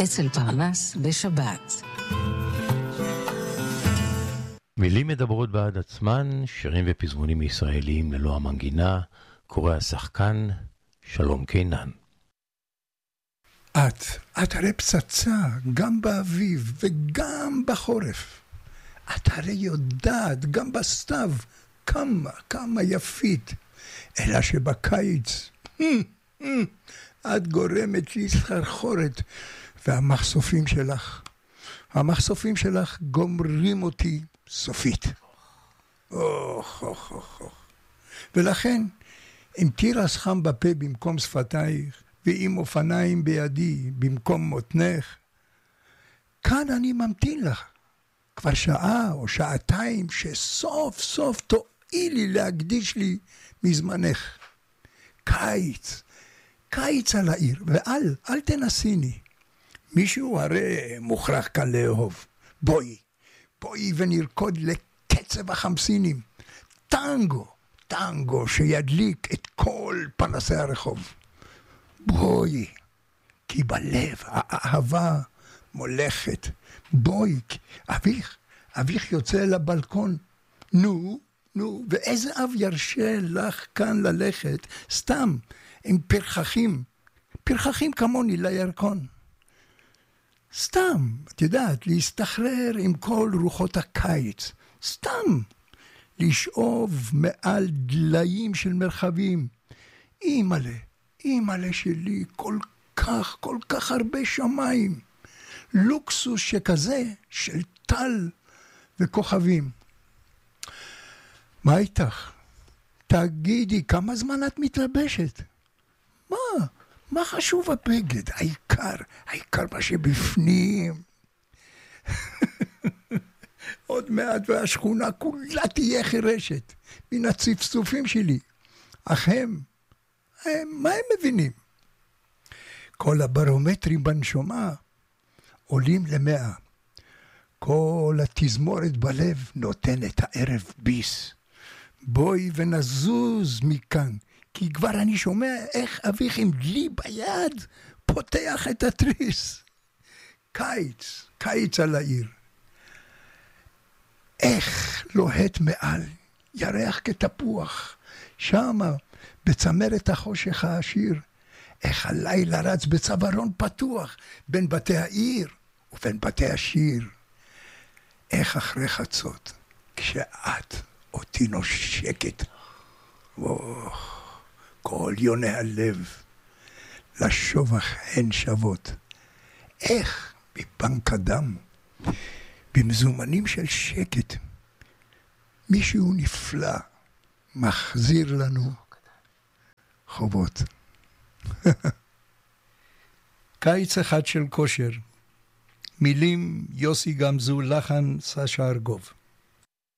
אצל פרנס בשבת. מילים מדברות בעד עצמן, שירים ופזמונים ישראליים ללא המנגינה, קורא השחקן שלום קינן. את הרי פצצה, גם באביב וגם בחורף. את הרי יודעת, גם בסתיו, כמה יפית. אלא שבקיץ, את גורמת לי סחרחורת, והמחשופים שלך גומרים אותי סופית. ולכן, עם תירס חם בפה במקום שפתייך, ועם אופניים בידי במקום מותנך, כאן אני ממתין לך. כבר שעה או שעתיים שסוף סוף תואילי להקדיש לי מזמנך. קיץ על העיר, ואל תנסיני. מישהו הרי מוכרח כאן לאהוב. בואי ונרקוד לקצב החמסינים. טנגו שידליק את כל פנסי הרחוב. בואי, כי בלב האהבה מולכת. בואי, אביך יוצא לבלקון. נו, ואיזה אב ירשה לך כאן ללכת סתם עם פרחחים כמוני לירקון. סתם, את יודעת, להסתחרר עם כל רוחות הקיץ. סתם, לשאוב מעל דליים של מרחבים. אימאלה שלי, כל כך הרבה שמיים. לוקסוס שכזה של טל וכוכבים. מה איתך? תגידי, כמה זמן את מתלבשת? מה חשוב הבגד? העיקר מה שבפנים. עוד מעט והשכונה כולה תהיה חירשת מן הצפצופים שלי. אך מה הם מבינים? כל הברומטרים בנשומה עולים ל100. כל התזמורת בלב נותנת הערב ביס. בואי ונזוז מכאן, כי כבר אני שומע איך אביך עם דלי ביד פותח את התריס. קיץ על העיר. איך לוהט מעל, ירח כתפוח, שמה בצמרת החושך העשיר. איך הלילה רץ בצווארון פתוח בין בתי העיר ובין בתי השיר. איך אחרי חצות, כשאת אותי נושקת, כל יוני הלב לשובח הן שוות. איך בבנק הדם, במזומנים של שקט, מישהו נפלא מחזיר לנו חובות. קיץ אחד של כושר. מילים יוסי גמזו, לחן סשה ארגוב.